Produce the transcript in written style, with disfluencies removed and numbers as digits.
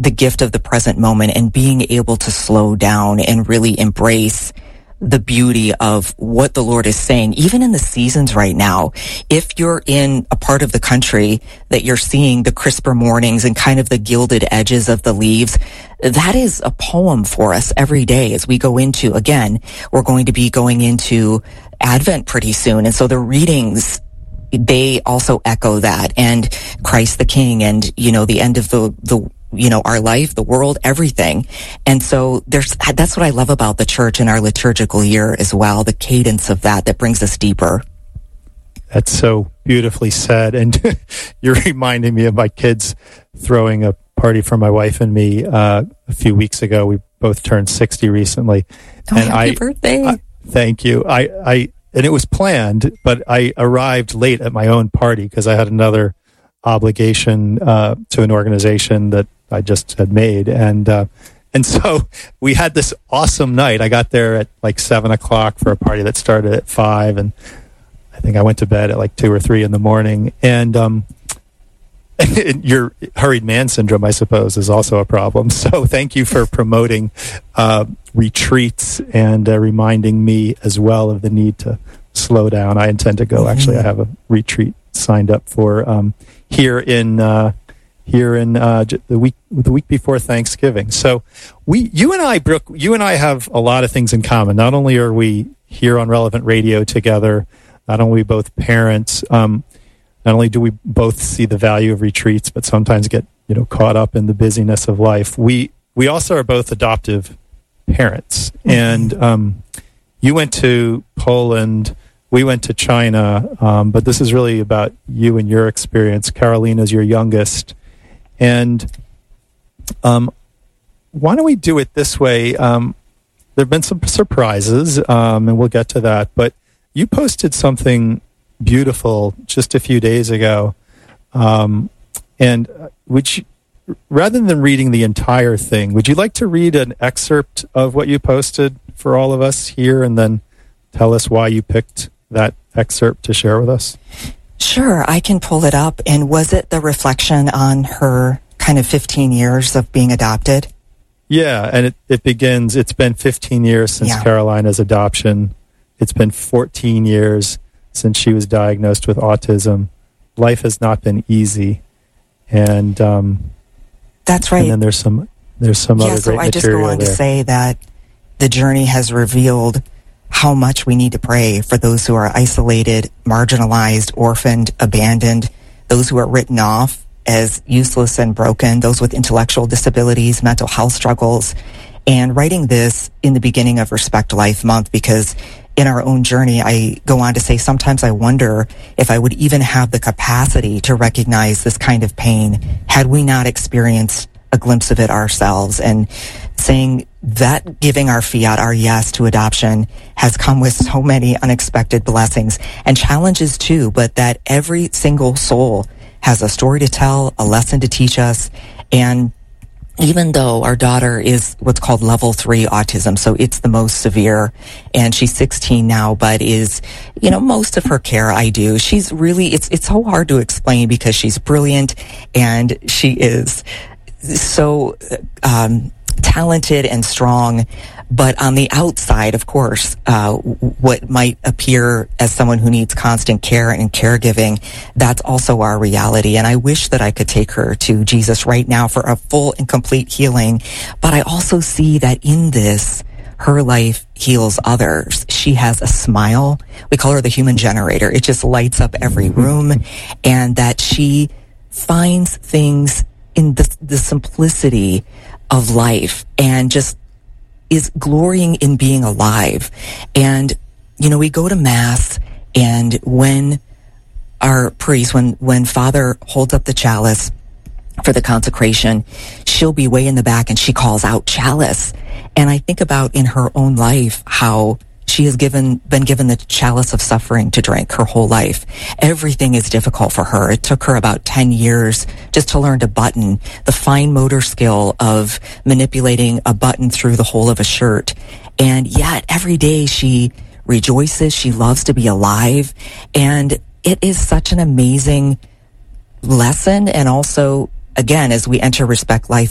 the gift of the present moment and being able to slow down and really embrace the beauty of what the Lord is saying, even in the seasons right now. If you're in a part of the country that you're seeing the crisper mornings and kind of the gilded edges of the leaves, that is a poem for us every day as we go into, again, we're going to be going into Advent pretty soon. And so the readings, they also echo that, and Christ the King, and, the end of the our life, the world, everything. And so that's what I love about the church and our liturgical year as well, the cadence of that brings us deeper. That's so beautifully said. And you're reminding me of my kids throwing a party for my wife and me a few weeks ago. We both turned 60 recently. Oh, and happy birthday. Thank you. And it was planned, but I arrived late at my own party because I had another obligation to an organization that I just had made. And so we had this awesome night. I got there at like 7:00 for a party that started at 5, and I think I went to bed at like 2 or 3 in the morning. And your hurried man syndrome, I suppose, is also a problem. So thank you for promoting retreats and reminding me as well of the need to slow down. I intend to go. Actually, I have a retreat signed up for here in the week before Thanksgiving. So you and I, Brooke, have a lot of things in common. Not only are we here on Relevant Radio together, not only are we both parents, not only do we both see the value of retreats, but sometimes get caught up in the busyness of life. We also are both adoptive parents, and you went to Poland. We went to China, but this is really about you and your experience. Carolina's your youngest. And why don't we do it this way? There have been some surprises, and we'll get to that. But you posted something beautiful just a few days ago. And rather than reading the entire thing, would you like to read an excerpt of what you posted for all of us here, and then tell us why you picked that excerpt to share with us? Sure, I can pull it up. And was it the reflection on her kind of 15 years of being adopted? Yeah, and it begins, it's been 15 years since Carolina's adoption. It's been 14 years since she was diagnosed with autism. Life has not been easy. And that's right. And then there's some other great material there. So I just go on to say that the journey has revealed how much we need to pray for those who are isolated, marginalized, orphaned, abandoned, those who are written off as useless and broken, those with intellectual disabilities, mental health struggles. And writing this in the beginning of Respect Life Month, because in our own journey, I go on to say sometimes I wonder if I would even have the capacity to recognize this kind of pain had we not experienced a glimpse of it ourselves. And saying that giving our fiat, our yes to adoption, has come with so many unexpected blessings and challenges too, but that every single soul has a story to tell, a lesson to teach us. And even though our daughter is what's called level 3 autism, so it's the most severe, and she's 16 now, but is, most of her care I do. She's really, it's so hard to explain because she's brilliant and she is so talented and strong, but on the outside, of course, what might appear as someone who needs constant care and caregiving, that's also our reality. And I wish that I could take her to Jesus right now for a full and complete healing. But I also see that in this, her life heals others. She has a smile. We call her the human generator. It just lights up every room. And that she finds things in the simplicity of life and just is glorying in being alive. And, we go to Mass, and when our priest, when Father holds up the chalice for the consecration, she'll be way in the back and she calls out chalice. And I think about in her own life how she has been given the chalice of suffering to drink her whole life. Everything is difficult for her. It took her about 10 years just to learn to button, the fine motor skill of manipulating a button through the hole of a shirt. And yet every day she rejoices. She loves to be alive. And it is such an amazing lesson. And also, again, as we enter Respect Life